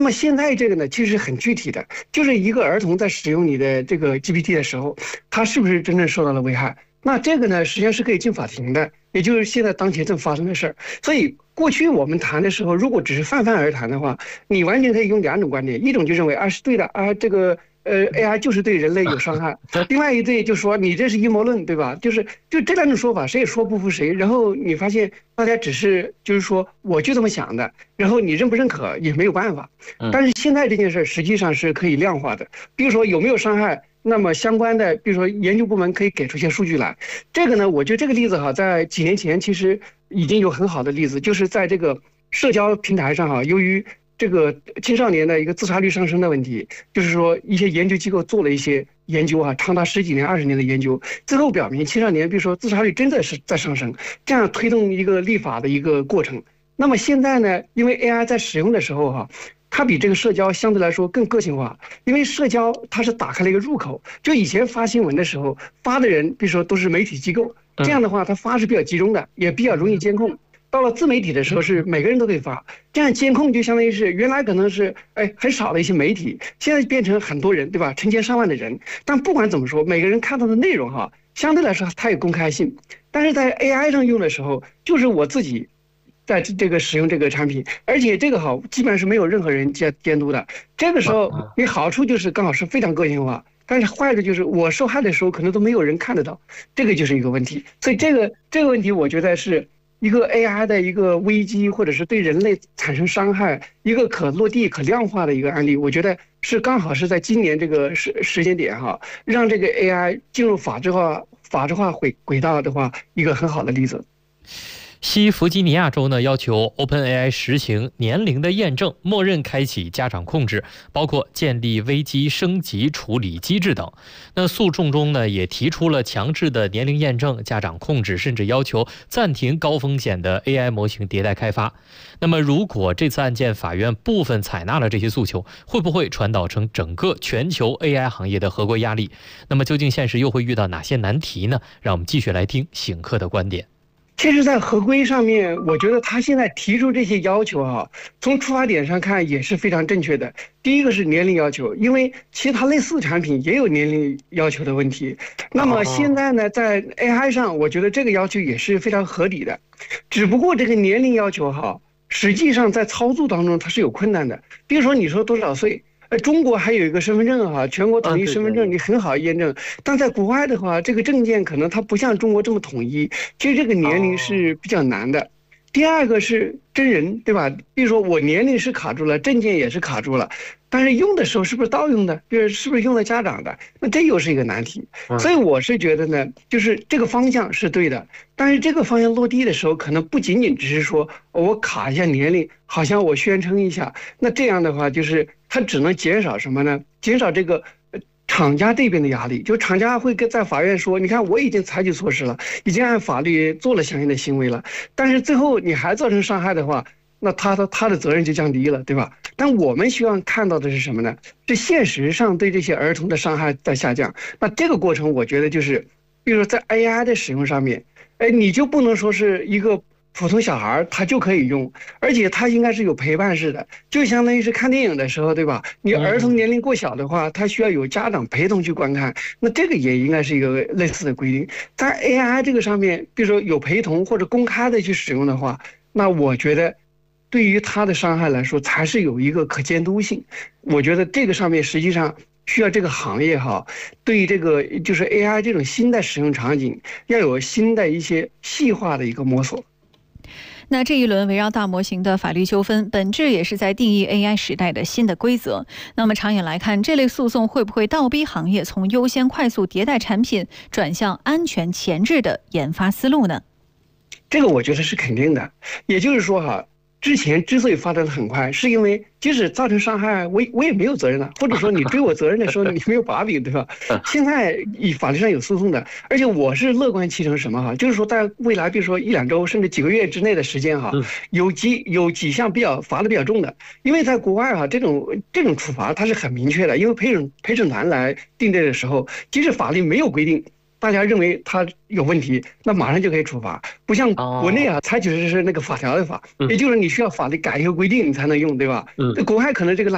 那么现在这个呢，其实很具体的，就是一个儿童在使用你的这个 GPT 的时候，他是不是真正受到了危害？那这个呢，实际上是可以进法庭的，也就是现在当前正发生的事儿。所以过去我们谈的时候，如果只是泛泛而谈的话，你完全可以用两种观点，一种就认为是对的这个AI 就是对人类有伤害，另外一对就说你这是阴谋论，对吧？就这两种说法，谁也说不服谁。然后你发现大家只是就是说我就这么想的，然后你认不认可也没有办法。但是现在这件事实际上是可以量化的，比如说有没有伤害。那么相关的，比如说研究部门可以给出一些数据来。这个呢，我觉得这个例子在几年前其实已经有很好的例子，就是在这个社交平台上由于这个青少年的一个自杀率上升的问题，就是说一些研究机构做了一些研究长达10几年、20年的研究，最后表明青少年比如说自杀率真的是在上升，这样推动一个立法的一个过程。那么现在呢，因为 AI 在使用的时候它比这个社交相对来说更个性化，因为社交它是打开了一个入口。就以前发新闻的时候，发的人比如说都是媒体机构，这样的话它发是比较集中的，也比较容易监控。到了自媒体的时候是每个人都可以发，这样监控就相当于是原来可能是很少的一些媒体，现在变成很多人，对吧？成千上万的人。但不管怎么说，每个人看到的内容相对来说它有公开性，但是在 AI 上用的时候，就是我自己在这个使用这个产品，而且这个基本上是没有任何人监督的。这个时候你好处就是刚好是非常个性化，但是坏的就是我受害的时候可能都没有人看得到，这个就是一个问题。所以这个问题我觉得是一个 AI 的一个危机，或者是对人类产生伤害一个可落地可量化的一个案例。我觉得是刚好是在今年这个时间点让这个 AI 进入法治化轨道的话，一个很好的例子。 西弗吉尼亚州呢要求 OpenAI 实行年龄的验证，默认开启家长控制，包括建立危机升级处理机制等。那诉讼中呢也提出了强制的年龄验证、家长控制，甚至要求暂停高风险的 AI 模型迭代开发。那么如果这次案件法院部分采纳了这些诉求，会不会传导成整个全球 AI 行业的合规压力？那么究竟现实又会遇到哪些难题呢？让我们继续来听醒客的观点。 其实在合规上面，我觉得他现在提出这些要求从出发点上看也是非常正确的。第一个是年龄要求，因为其他类似产品也有年龄要求的问题。那么现在呢，在 AI 上，我觉得这个要求也是非常合理的。只不过这个年龄要求实际上在操作当中它是有困难的。比如说你说多少岁？中国还有一个身份证全国统一身份证，你很好验证。但在国外的话，这个证件可能它不像中国这么统一，其实这个年龄是比较难的。第二个是真人，对吧？比如说我年龄是卡住了，证件也是卡住了，但是用的时候是不是盗用的？比如是不是用的家长的？那这又是一个难题。所以我是觉得呢，就是这个方向是对的，但是这个方向落地的时候，可能不仅仅只是说我卡一下年龄，好像我宣称一下，那这样的话就是它只能减少什么呢？减少这个厂家这边的压力，就厂家会在法院说，你看我已经采取措施了，已经按法律做了相应的行为了，但是最后你还造成伤害的话，那他的责任就降低了，对吧？但我们希望看到的是什么呢？是现实上对这些儿童的伤害在下降。那这个过程，我觉得就是，比如说在 AI 的使用上面，你就不能说是一个普通小孩他就可以用，而且他应该是有陪伴式的，就相当于是看电影的时候，对吧？你儿童年龄过小的话，他需要有家长陪同去观看，那这个也应该是一个类似的规定。在 AI 这个上面，比如说有陪同或者公开的去使用的话，那我觉得对于他的伤害来说，才是有一个可监督性。我觉得这个上面实际上需要这个行业对于这个就是 AI 这种新的使用场景，要有新的一些细化的一个摸索。 那这一轮围绕大模型的法律纠纷，本质也是在定义 AI 时代的新的规则。那么长远来看，这类诉讼会不会倒逼行业从优先快速迭代产品转向安全前置的研发思路呢？ 这个我觉得是肯定的。也就是说之前之所以发展的很快，是因为即使造成伤害，我也没有责任了，或者说你追我责任的时候你没有把柄，对吧？现在以法律上有诉讼的，而且我是乐观其成什么就是说在未来比如说1-2周甚至几个月之内的时间有几项罚的比较重的，因为在国外这种处罚它是很明确的，因为陪审团来定罪的时候，即使法律没有规定，大家认为他有问题，那马上就可以处罚，不像国内采取的是那个法条的法，也就是你需要法律改一个规定你才能用，对吧？国外可能这个